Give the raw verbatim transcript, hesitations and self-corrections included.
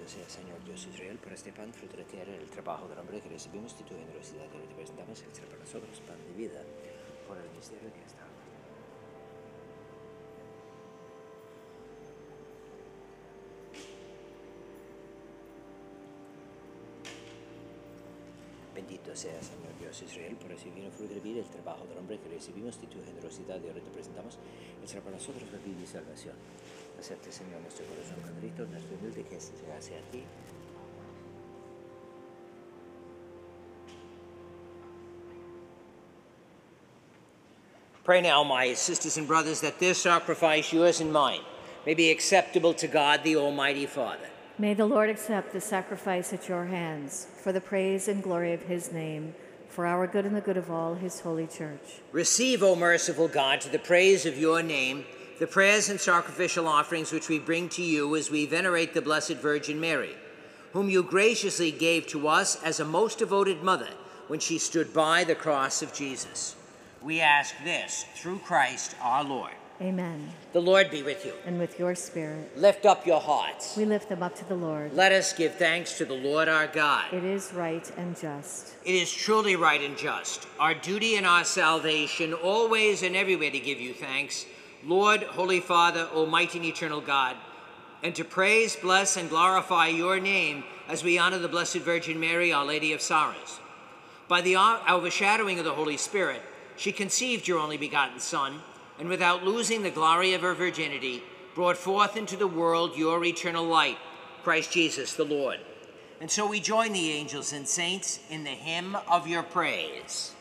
sea, Señor Dios Israel, por este pan, fruto de la tierra, el trabajo del hombre que recibimos y tu generosidad que te presentamos, el ser para nosotros pan de vida, por el misterio de esta alma. Bendito sea, Señor Dios Israel, por recibir el fruto de la vida, el trabajo del hombre que recibimos y tu generosidad y ahora te presentamos, el ser para nosotros la vida y salvación. Acepte, Señor, nuestro corazón contrito, nuestro humilde que se hace a ti. Pray now, my sisters and brothers, that this sacrifice, yours and mine, may be acceptable to God, the Almighty Father. May the Lord accept the sacrifice at your hands for the praise and glory of his name, for our good and the good of all his holy church. Receive, O merciful God, to the praise of your name, the prayers and sacrificial offerings which we bring to you as we venerate the Blessed Virgin Mary, whom you graciously gave to us as a most devoted mother when she stood by the cross of Jesus. We ask this through Christ our Lord. Amen. The Lord be with you. And with your spirit. Lift up your hearts. We lift them up to the Lord. Let us give thanks to the Lord our God. It is right and just. It is truly right and just, our duty and our salvation, always and everywhere to give you thanks, Lord, Holy Father, Almighty and eternal God, and to praise, bless, and glorify your name as we honor the Blessed Virgin Mary, Our Lady of Sorrows. By the overshadowing of the Holy Spirit, she conceived your only begotten Son, and without losing the glory of her virginity, brought forth into the world your eternal light, Christ Jesus the Lord. And so we join the angels and saints in the hymn of your praise.